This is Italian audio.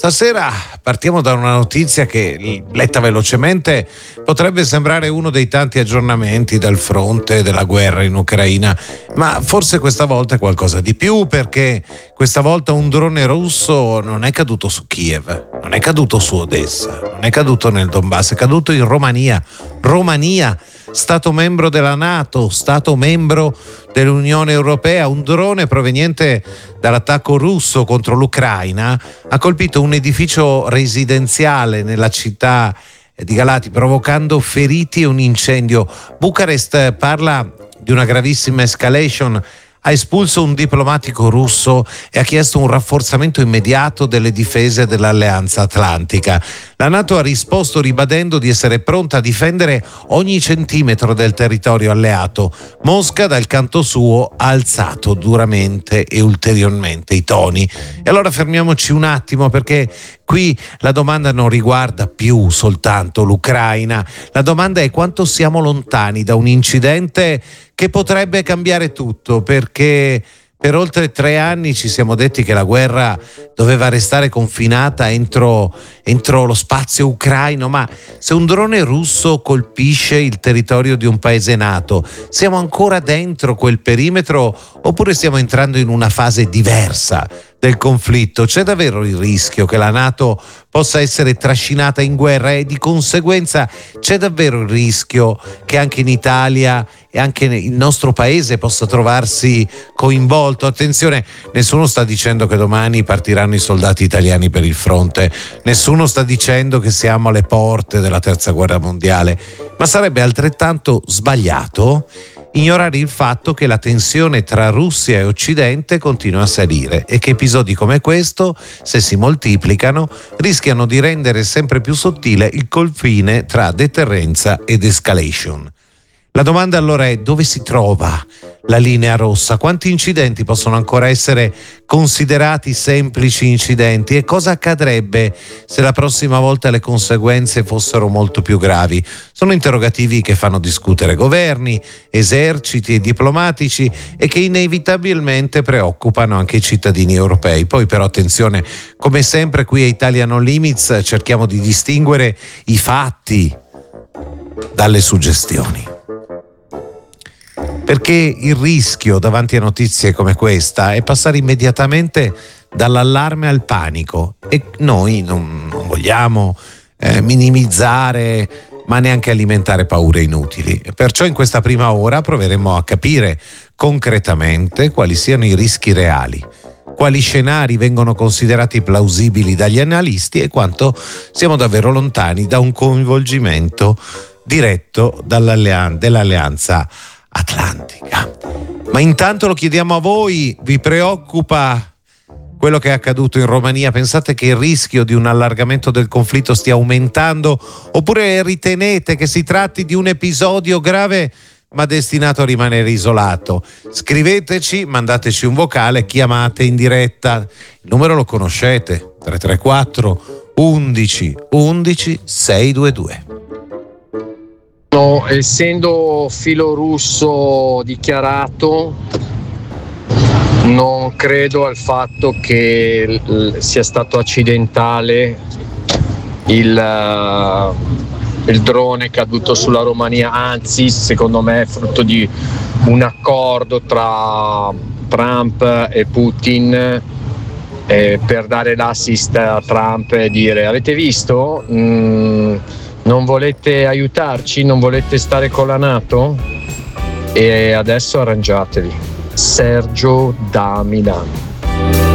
Stasera partiamo da una notizia che, letta velocemente, potrebbe sembrare uno dei tanti aggiornamenti dal fronte della guerra in Ucraina, ma forse questa volta è qualcosa di più, perché questa volta un drone russo non è caduto su Kiev, non è caduto su Odessa, non è caduto nel Donbass, è caduto in Romania. Romania, Stato membro della NATO, Stato membro dell'Unione Europea. Un drone proveniente dall'attacco russo contro l'Ucraina ha colpito un edificio residenziale nella città di Galati, provocando feriti e un incendio. Bucarest parla di una gravissima escalation, ha espulso un diplomatico russo e ha chiesto un rafforzamento immediato delle difese dell'Alleanza Atlantica. La NATO ha risposto ribadendo di essere pronta a difendere ogni centimetro del territorio alleato. Mosca, dal canto suo, ha alzato duramente e ulteriormente i toni. E allora fermiamoci un attimo, perché qui la domanda non riguarda più soltanto l'Ucraina. La domanda è quanto siamo lontani da un incidente che potrebbe cambiare tutto, perché per oltre 3 anni ci siamo detti che la guerra doveva restare confinata entro lo spazio ucraino, ma se un drone russo colpisce il territorio di un paese NATO, siamo ancora dentro quel perimetro oppure stiamo entrando in una fase diversa del conflitto? C'è davvero il rischio che la NATO possa essere trascinata in guerra e di conseguenza c'è davvero il rischio che anche in Italia e anche il nostro paese possa trovarsi coinvolto? Attenzione, nessuno sta dicendo che domani partiranno i soldati italiani per il fronte, nessuno sta dicendo che siamo alle porte della terza guerra mondiale, ma sarebbe altrettanto sbagliato ignorare il fatto che la tensione tra Russia e Occidente continua a salire e che episodi come questo, se si moltiplicano, rischiano di rendere sempre più sottile il confine tra deterrenza ed escalation. La domanda allora è: dove si trova la linea rossa? Quanti incidenti possono ancora essere considerati semplici incidenti e cosa accadrebbe se la prossima volta le conseguenze fossero molto più gravi? Sono interrogativi che fanno discutere governi, eserciti e diplomatici e che inevitabilmente preoccupano anche i cittadini europei. Poi però attenzione, come sempre qui a Italia No Limits cerchiamo di distinguere i fatti dalle suggestioni, perché il rischio davanti a notizie come questa è passare immediatamente dall'allarme al panico e noi non vogliamo minimizzare ma neanche alimentare paure inutili. Perciò in questa prima ora proveremo a capire concretamente quali siano i rischi reali, quali scenari vengono considerati plausibili dagli analisti e quanto siamo davvero lontani da un coinvolgimento diretto dell'Alleanza Atlantica. Ma intanto lo chiediamo a voi: vi preoccupa quello che è accaduto in Romania? Pensate che il rischio di un allargamento del conflitto stia aumentando oppure ritenete che si tratti di un episodio grave ma destinato a rimanere isolato? Scriveteci, mandateci un vocale, chiamate in diretta, il numero lo conoscete: 334 11 11 622. Essendo filorusso dichiarato, non credo al fatto che sia stato accidentale il drone caduto sulla Romania, anzi secondo me è frutto di un accordo tra Trump e Putin per dare l'assist a Trump e dire: avete visto? Non volete aiutarci? Non volete stare con la NATO? E adesso arrangiatevi. Sergio da Milano.